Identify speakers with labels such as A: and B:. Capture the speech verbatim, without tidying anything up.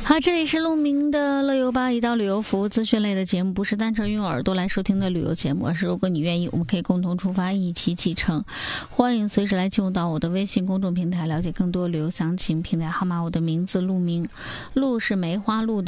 A: 好，这里是鹿鸣的乐游吧，一道旅游服务资讯类的节目，不是单纯用耳朵来收听的旅游节目，而是如果你愿意，我们可以共同出发，一起启程。欢迎随时来进入到我的微信公众平台，了解更多旅游详情。平台号码我的名字鹿鸣，鹿是梅花鹿的